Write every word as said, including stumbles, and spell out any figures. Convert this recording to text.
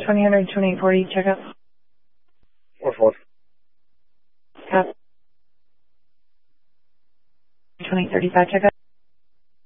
twenty hundred, twenty-eight forty, checkup. four four. Cap. twenty thirty-five, checkup.